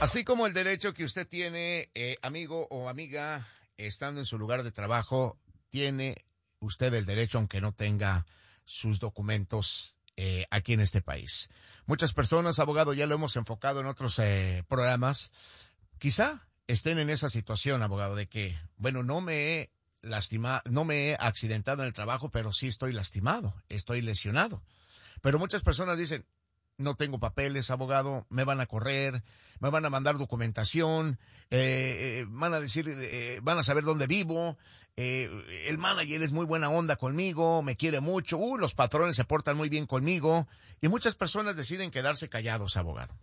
Así como el derecho que usted tiene, amigo o amiga, estando en su lugar de trabajo, tiene usted el derecho, aunque no tenga sus documentos aquí en este país. Muchas personas, abogado, ya lo hemos enfocado en otros programas, quizá estén en esa situación, abogado, de que, bueno, no me he lastimado, no me he accidentado en el trabajo, pero sí estoy lastimado, estoy lesionado. Pero muchas personas dicen, no tengo papeles, abogado, me van a correr, me van a mandar documentación, van a decir, van a saber dónde vivo, el manager es muy buena onda conmigo, me quiere mucho, los patrones se portan muy bien conmigo, y muchas personas deciden quedarse callados, abogado.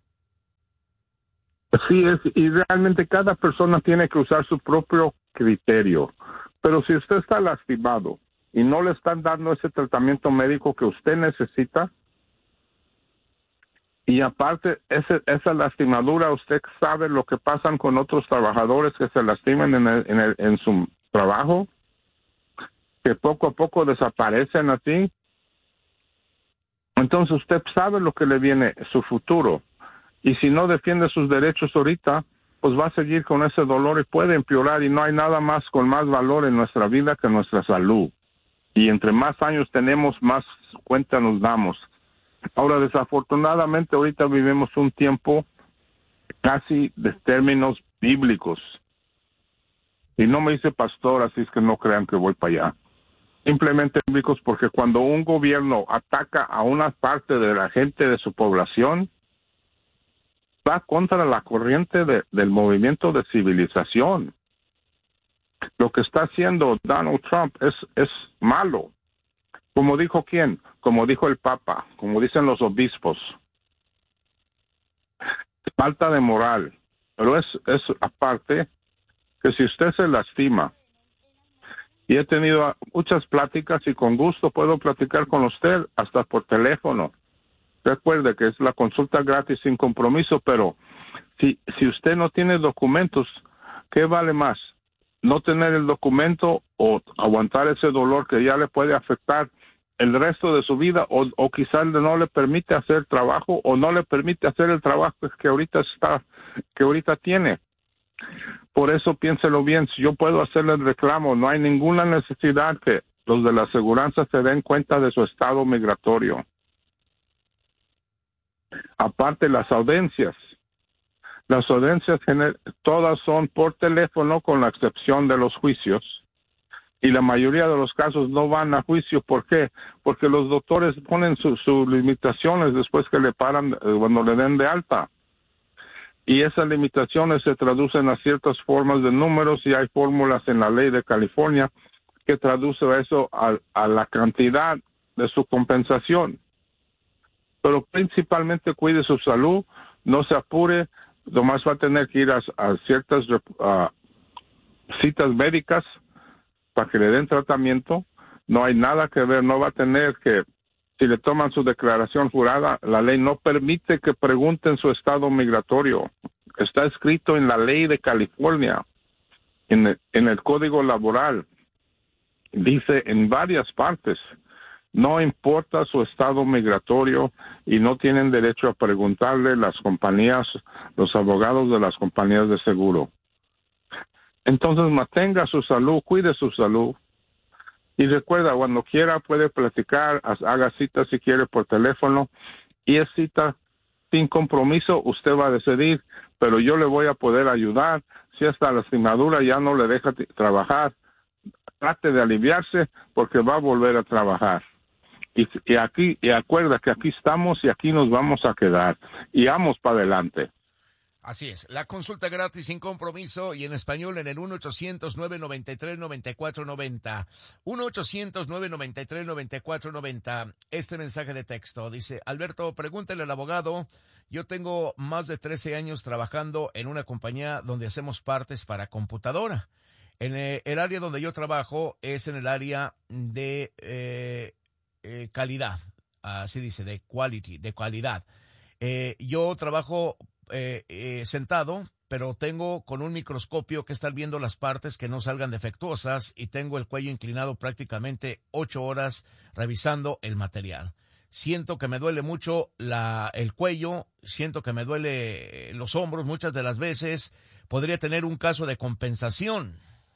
Sí, y realmente cada persona tiene que usar su propio criterio, pero si usted está lastimado y no le están dando ese tratamiento médico que usted necesita, y aparte, esa lastimadura, usted sabe lo que pasan con otros trabajadores que se lastiman en su trabajo, que poco a poco desaparecen así. Entonces usted sabe lo que le viene, su futuro. Y si no defiende sus derechos ahorita, pues va a seguir con ese dolor y puede empeorar. Y no hay nada más con más valor en nuestra vida que nuestra salud. Y entre más años tenemos, más cuenta nos damos. Ahora, desafortunadamente, ahorita vivimos un tiempo casi de términos bíblicos. Y no me hice pastor, así es que no crean que voy para allá. Simplemente bíblicos porque cuando un gobierno ataca a una parte de la gente de su población, va contra la corriente del movimiento de civilización. Lo que está haciendo Donald Trump es malo. Como dijo quién, como dijo el Papa, como dicen los obispos, falta de moral. Pero es aparte que si usted se lastima, y he tenido muchas pláticas y con gusto puedo platicar con usted hasta por teléfono. Recuerde que es la consulta gratis sin compromiso, pero si usted no tiene documentos, ¿qué vale más? ¿No tener el documento o aguantar ese dolor que ya le puede afectar el resto de su vida o quizás no le permite hacer trabajo o no le permite hacer el trabajo que ahorita tiene? Por eso piénselo bien, si yo puedo hacerle el reclamo, no hay ninguna necesidad que los de la aseguranza se den cuenta de su estado migratorio. Aparte, las audiencias todas son por teléfono con la excepción de los juicios. Y la mayoría de los casos no van a juicio. ¿Por qué? Porque los doctores ponen sus limitaciones después que le paran cuando le den de alta. Y esas limitaciones se traducen a ciertas formas de números y hay fórmulas en la ley de California que traduce eso a la cantidad de su compensación. Pero principalmente cuide su salud, no se apure, nomás va a tener que ir a ciertas citas médicas para que le den tratamiento. No hay nada que ver, no va a tener que, si le toman su declaración jurada, la ley no permite que pregunten su estado migratorio. Está escrito en la ley de California, en el Código Laboral. Dice en varias partes, no importa su estado migratorio y no tienen derecho a preguntarle las compañías, los abogados de las compañías de seguro. Entonces mantenga su salud, cuide su salud. Y recuerda, cuando quiera puede platicar, haga cita si quiere por teléfono. Y es cita sin compromiso, usted va a decidir, pero yo le voy a poder ayudar. Si hasta la lastimadura ya no le deja trabajar, trate de aliviarse porque va a volver a trabajar. Y acuerda que aquí estamos y aquí nos vamos a quedar. Y vamos para adelante. Así es, la consulta gratis sin compromiso y en español en el 1-800-993-9490. 1-800-993-9490. Este mensaje de texto dice, Alberto, pregúntale al abogado, yo tengo más de 13 años trabajando en una compañía donde hacemos partes para computadora. En el área donde yo trabajo es en el área de calidad, así dice, de quality, de calidad. Yo trabajo sentado, pero tengo con un microscopio que estar viendo las partes que no salgan defectuosas y tengo el cuello inclinado prácticamente 8 horas revisando el material. siento que me duele mucho el cuello, siento que me duele los hombros muchas de las veces. ¿Podría tener un caso de compensación?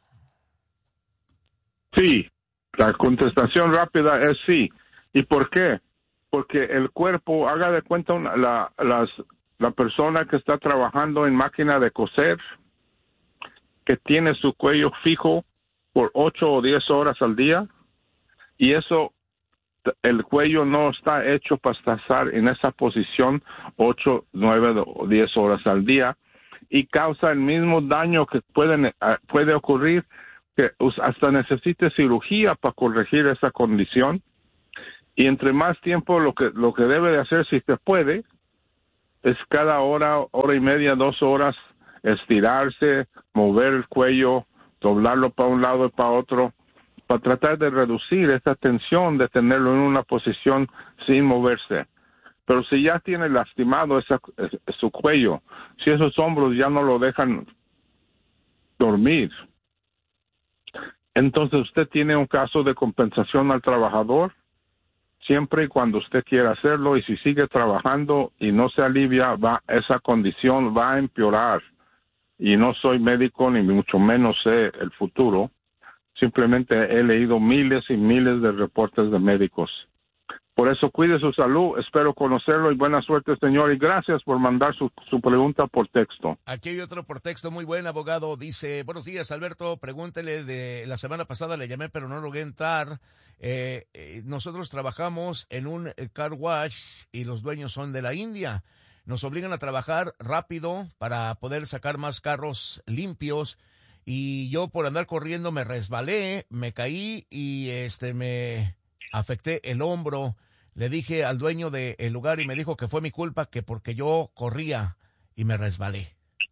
Sí, la contestación rápida es sí. ¿Y por qué? Porque el cuerpo, haga de cuenta la persona que está trabajando en máquina de coser, que tiene su cuello fijo por 8 o 10 horas al día, y eso, el cuello no está hecho para estar en esa posición 8, 9 o 10 horas al día, y causa el mismo daño que puede ocurrir, que hasta necesite cirugía para corregir esa condición. Y entre más tiempo, lo que debe de hacer, si se puede, es cada hora, hora y media, 2 horas, estirarse, mover el cuello, doblarlo para un lado y para otro, para tratar de reducir esa tensión de tenerlo en una posición sin moverse. Pero si ya tiene lastimado su cuello, si esos hombros ya no lo dejan dormir, entonces usted tiene un caso de compensación al trabajador, siempre y cuando usted quiera hacerlo, y si sigue trabajando y no se alivia, esa condición va a empeorar. Y no soy médico, ni mucho menos sé el futuro. Simplemente he leído miles y miles de reportes de médicos. Por eso cuide su salud, espero conocerlo y buena suerte, señor, y gracias por mandar su pregunta por texto. Aquí hay otro por texto muy buen, abogado. Dice, buenos días, Alberto, pregúntele de la semana pasada, le llamé pero no logré entrar. Nosotros trabajamos en un car wash y los dueños son de la India. Nos obligan a trabajar rápido para poder sacar más carros limpios, y yo por andar corriendo me resbalé, me caí y me afecté el hombro. Le dije al dueño del lugar y me dijo que fue mi culpa, que porque yo corría y me resbalé.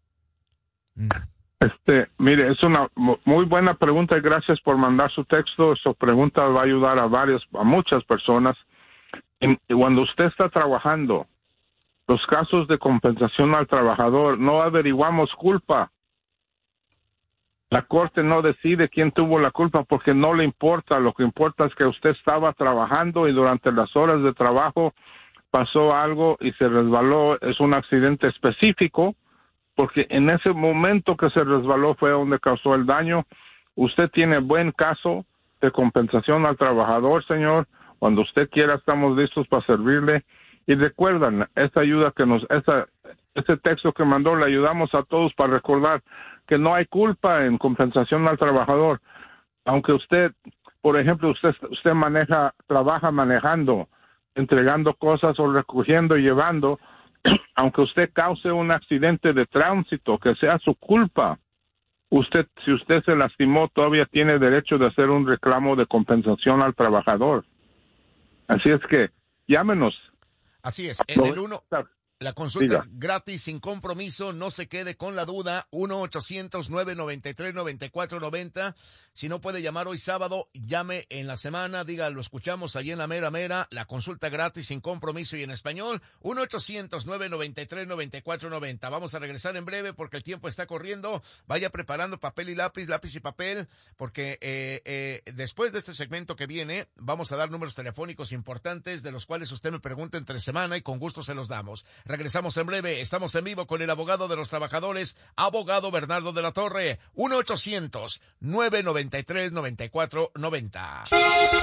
Mire, es una muy buena pregunta y gracias por mandar su texto. Su pregunta va a ayudar a muchas personas. Y cuando usted está trabajando, los casos de compensación al trabajador, no averiguamos culpa. La corte no decide quién tuvo la culpa porque no le importa. Lo que importa es que usted estaba trabajando y durante las horas de trabajo pasó algo y se resbaló. Es un accidente específico porque en ese momento que se resbaló fue donde causó el daño. Usted tiene buen caso de compensación al trabajador, señor. Cuando usted quiera, estamos listos para servirle. Y recuerdan, este texto que mandó, le ayudamos a todos para recordar que no hay culpa en compensación al trabajador. Aunque usted, por ejemplo, usted trabaja manejando, entregando cosas o recogiendo y llevando, aunque usted cause un accidente de tránsito que sea su culpa, si usted se lastimó, todavía tiene derecho de hacer un reclamo de compensación al trabajador. Así es que llámenos. Así es, en el 1, la consulta gratis, sin compromiso, no se quede con la duda, 1-800-993-9490. Si no puede llamar hoy sábado, llame en la semana, diga, lo escuchamos allí en la mera, la consulta gratis, sin compromiso y en español, 1-800-993-9490. Vamos a regresar en breve porque el tiempo está corriendo. Vaya preparando papel y lápiz y papel, porque después de este segmento que viene, vamos a dar números telefónicos importantes de los cuales usted me pregunta entre semana y con gusto se los damos. Regresamos en breve, estamos en vivo con el abogado de los trabajadores, abogado Bernardo de la Torre, 1-800-993-9490.